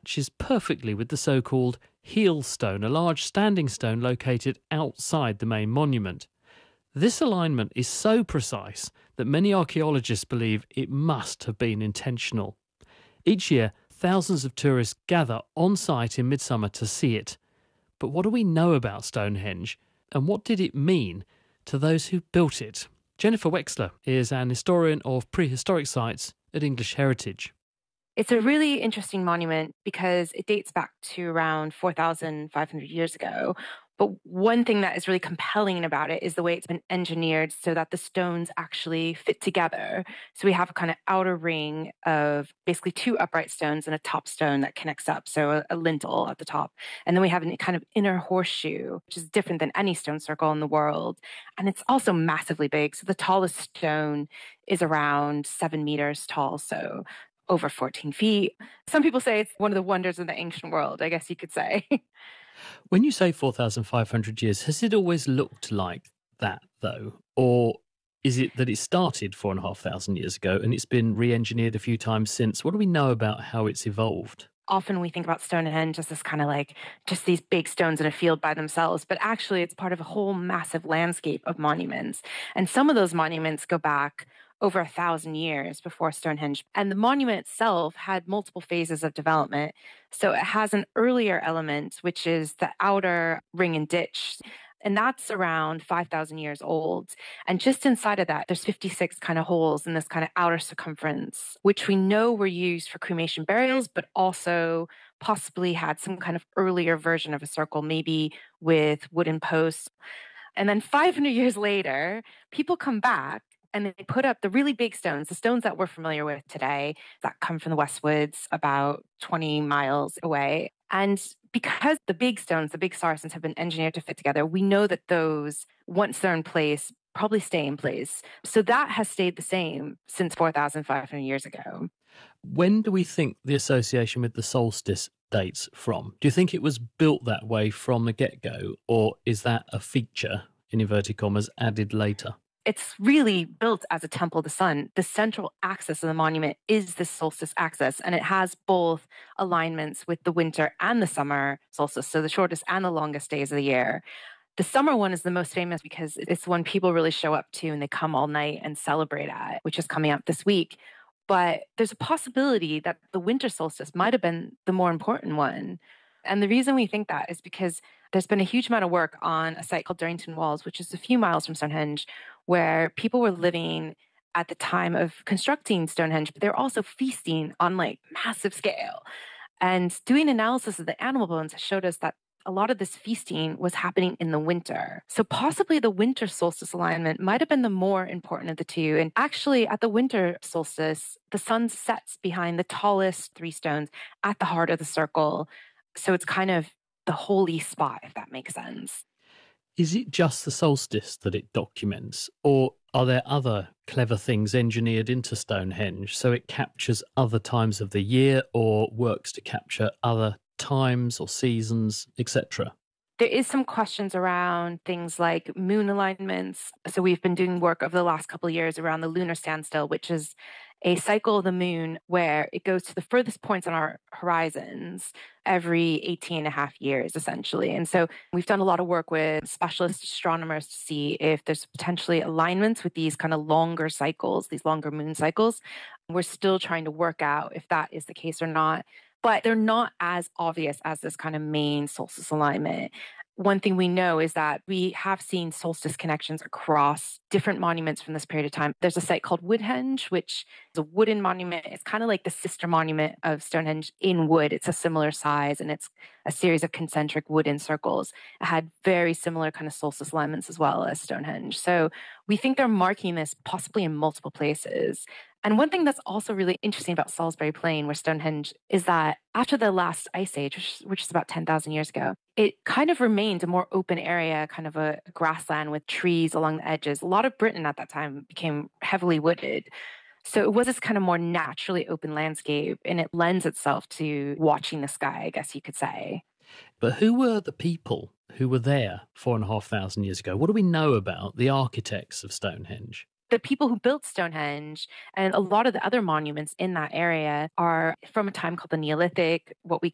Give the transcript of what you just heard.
matches perfectly with the so-called heel stone, a large standing stone located outside the main monument. This alignment is so precise that many archaeologists believe it must have been intentional. Each year, thousands of tourists gather on site in midsummer to see it. But what do we know about Stonehenge, and what did it mean to those who built it? Jennifer Wexler is an historian of prehistoric sites at English Heritage. It's a really interesting monument because it dates back to around 4,500 years ago. But one thing that is really compelling about it is the way it's been engineered so that the stones actually fit together. So we have a kind of outer ring of basically two upright stones and a top stone that connects up, so a lintel at the top. And then we have a kind of inner horseshoe, which is different than any stone circle in the world. And it's also massively big. So the tallest stone is around 7 meters tall, so over 14 feet. Some people say it's one of the wonders of the ancient world, I guess you could say. When you say 4,500 years, has it always looked like that, though? Or is it that it started 4,500 years ago and it's been re-engineered a few times since? What do we know about how it's evolved? Often we think about Stonehenge as this kind of like just these big stones in a field by themselves, but actually it's part of a whole massive landscape of monuments. And some of those monuments go back over 1,000 years before Stonehenge. And the monument itself had multiple phases of development. So it has an earlier element, which is the outer ring and ditch. And that's around 5,000 years old. And just inside of that, there's 56 kind of holes in this kind of outer circumference, which we know were used for cremation burials, but also possibly had some kind of earlier version of a circle, maybe with wooden posts. And then 500 years later, people come back and they put up the really big stones, the stones that we're familiar with today that come from the Westwoods about 20 miles away. And because the big stones, the big saracens have been engineered to fit together, we know that those, once they're in place, probably stay in place. So that has stayed the same since 4,500 years ago. When do we think the association with the solstice dates from? Do you think it was built that way from the get-go, or is that a feature, in inverted commas, added later? It's really built as a temple of the sun. The central axis of the monument is the solstice axis, and it has both alignments with the winter and the summer solstice, so the shortest and the longest days of the year. The summer one is the most famous because it's one people really show up to and they come all night and celebrate at, which is coming up this week. But there's a possibility that the winter solstice might have been the more important one. And the reason we think that is because there's been a huge amount of work on a site called Durrington Walls, which is a few miles from Stonehenge, where people were living at the time of constructing Stonehenge, but they're also feasting on like massive scale. And doing analysis of the animal bones showed us that a lot of this feasting was happening in the winter. So possibly the winter solstice alignment might have been the more important of the two. And actually at the winter solstice, the sun sets behind the tallest three stones at the heart of the circle. So it's kind of the holy spot, if that makes sense. Is it just the solstice that it documents, or are there other clever things engineered into Stonehenge so it captures other times of the year or works to capture other times or seasons, etc.? There is some questions around things like moon alignments. So we've been doing work over the last couple of years around the lunar standstill, which is a cycle of the moon where it goes to the furthest points on our horizons every 18 and a half years, essentially. And so we've done a lot of work with specialist astronomers to see if there's potentially alignments with these kind of longer cycles, these longer moon cycles. We're still trying to work out if that is the case or not. But they're not as obvious as this kind of main solstice alignment. One thing we know is that we have seen solstice connections across different monuments from this period of time. There's a site called Woodhenge, which is a wooden monument. It's kind of like the sister monument of Stonehenge in wood. It's a similar size and it's a series of concentric wooden circles. It had very similar kind of solstice alignments as well as Stonehenge. So we think they're marking this possibly in multiple places. And one thing that's also really interesting about Salisbury Plain, where Stonehenge, is that after the last ice age, which is about 10,000 years ago, it kind of remained a more open area, kind of a grassland with trees along the edges. A lot of Britain at that time became heavily wooded. So it was this kind of more naturally open landscape, and it lends itself to watching the sky, I guess you could say. But who were the people who were there 4,500 years ago? What do we know about the architects of Stonehenge? The people who built Stonehenge and a lot of the other monuments in that area are from a time called the Neolithic, what we